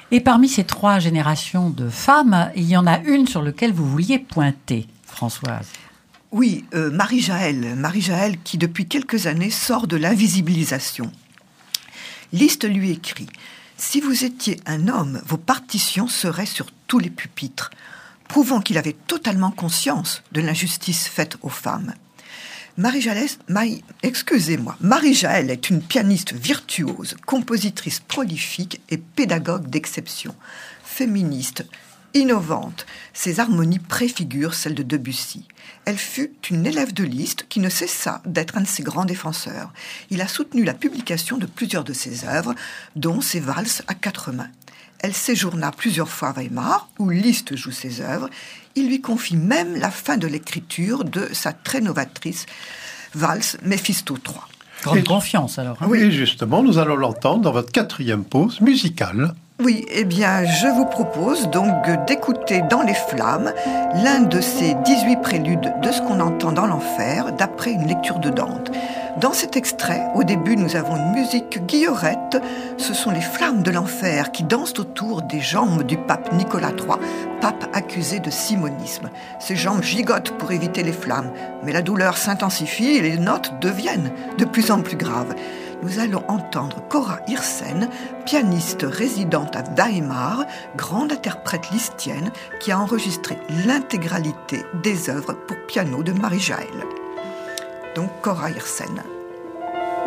Et parmi ces 3 générations de femmes, il y en a une sur laquelle vous vouliez pointer, Françoise. Oui, Marie-Jaëlle. Marie-Jaëlle qui, depuis quelques années, sort de l'invisibilisation. Liszt lui écrit « Si vous étiez un homme, vos partitions seraient sur tous les pupitres », prouvant qu'il avait totalement conscience de l'injustice faite aux femmes. Marie-Jaëlle est une pianiste virtuose, compositrice prolifique et pédagogue d'exception, féministe, innovante. Ses harmonies préfigurent celles de Debussy. Elle fut une élève de Liszt qui ne cessa d'être un de ses grands défenseurs. Il a soutenu la publication de plusieurs de ses œuvres, dont ses valses à 4 mains. Elle séjourna plusieurs fois à Weimar, où Liszt joue ses œuvres. Il lui confie même la fin de l'écriture de sa très novatrice valse Méphisto III. Grande confiance alors. Oui, et justement, nous allons l'entendre dans votre 4e pause musicale. Oui, eh bien, je vous propose donc d'écouter Dans les flammes l'un de ces 18 préludes de ce qu'on entend dans l'enfer, d'après une lecture de Dante. Dans cet extrait, au début, nous avons une musique guillerette. Ce sont les flammes de l'enfer qui dansent autour des jambes du pape Nicolas III, pape accusé de simonisme. Ces jambes gigotent pour éviter les flammes, mais la douleur s'intensifie et les notes deviennent de plus en plus graves. Nous allons entendre Cora Hirsen, pianiste résidente à Weimar, grande interprète lisztienne, qui a enregistré l'intégralité des œuvres pour piano de Marie-Jaëlle. Donc Cora Hirsen.